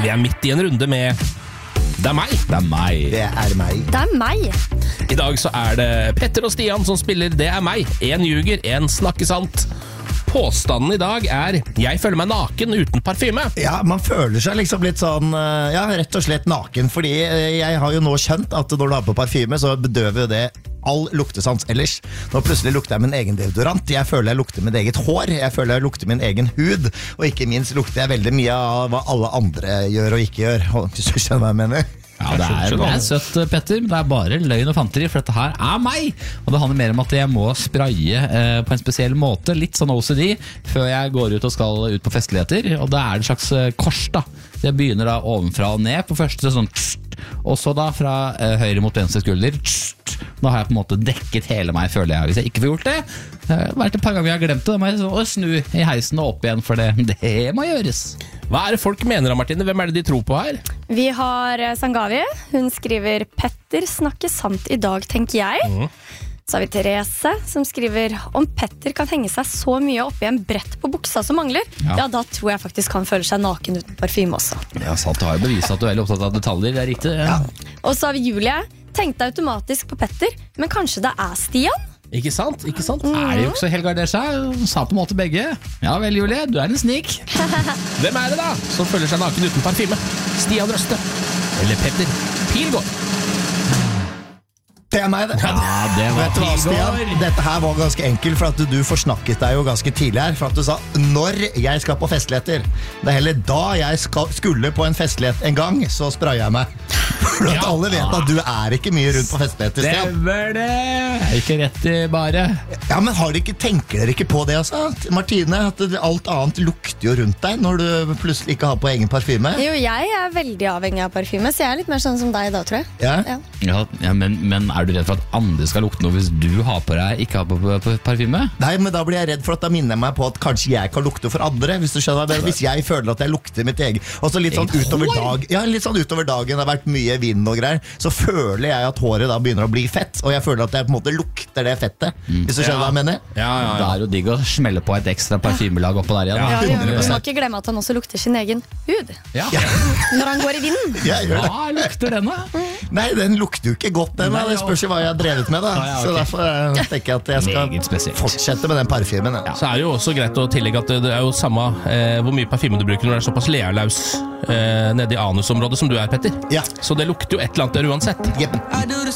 Vi midt I en runde med Det meg. Det meg. Det meg. Det meg. I dag så det Petter og Stian som spiller Det meg. En ljuger, en snakker sant. Påstanden I dag jeg føler meg naken uten parfyme. Ja, man føler seg liksom litt sånn, ja, rett og slett naken. Fordi jeg har jo nå skjønt at når du har på parfyme, så bedøver jo det all luktesans ellers. Nå plutselig lukter jeg min egen deodorant. Jeg føler jeg lukter mitt eget hår. Jeg føler jeg lukter min egen hud. Og ikke minst lukter jeg veldig mye av hva alle andre gjør og ikke gjør. Hvis du skjønner hva jeg mener. Ja, det er søtt, Petter, men det bare løgn og fanteri, for dette her meg. Og det handler mer om at jeg må spraye på en spesiell måte, litt sånn OCD, før jeg går ut og skal ut på festligheter. Og da det en slags kors da. Jeg begynner da ovenfra og ned på første sånn, og så da fra høyre mot venstre skulder. Da har jeg på en måte dekket hele meg, føler jeg. Hvis jeg ikke får gjort det, det har vært et par ganger jeg har glemt det, da må jeg snu I heisen og opp igjen, for det må gjøres. Hva det folk mener da, Martine? Hvem det de tror på her? Vi har Sangavi. Hun skriver Petter snakker sant I dag, tenker jeg. Så har vi Therese som skriver om Petter kan henge seg så mye oppi en brett på buksa som mangler. Ja, da tror jeg faktisk han føler seg naken uten parfyme også. Ja, sant, du har jo bevist at du veldig opptatt av detaljer, det riktig. Ja. Og så har vi Julie. Tenkte automatisk på Petter, men kanskje det Stian? Ikke sant? Ikke sant? Det jo ikke så helgardert seg, sa på en måte begge. Ja vel, Julie, du en snik. Hvem det da som føler seg naken uten parfyme? Stian Røste eller Petter Pilgaard? Det meg det. Ja, det var Vet du hva, Stian? Dette her var ganske enkelt, for at du forsnakket deg jo ganske tidlig her, for at du sa, når jeg skal på festligheter, det heller da jeg skulle på en festlighet en gang, så sprayer jeg meg. For at alle vet at du ikke mye rundt på festligheter, Stian. Stemmer det! Ikke rett I bare. Ja, men tenker dere ikke på det, altså? Martine, at alt annet lukter jo rundt deg når du plutselig ikke har på egen parfyme? Jo, jeg veldig avhengig av parfyme, så jeg litt mer sånn som deg da, tror jeg. Ja? Ja, men du redd for at andre skal lukte noe hvis du har på deg, ikke har på parfyme? Nei, men da blir jeg redd for at da minner jeg meg på at kanskje jeg kan lukte for andre, hvis du skjønner det. Hvis jeg føler at jeg lukter mitt eget. Og så litt sånn utover dagen, det har vært mye vind og greier, så føler jeg at håret da begynner å bli fett, og jeg føler at jeg på en måte lukter det fettet, hvis du skjønner hva jeg mener. Ja. Da det jo digg å smelle på et ekstra parfymelag oppå der igjen. Ja. Du må ikke glemme at han også lukter sin egen hud. Ja. Når han går I vinden. Hva lukter den da? Nei, den lukter jo ikke godt, den da. Det spørs jo hva jeg har drevet med da. Så derfor tenker jeg at jeg skal fortsette med den parfymen. Så det jo også greit å tillegge at det jo samme hvor mye parfyme du bruker når det såpass lealaus nede I anusområdet som du Petter. Ja. Så det lukter jo et eller annet der uansett. Yep.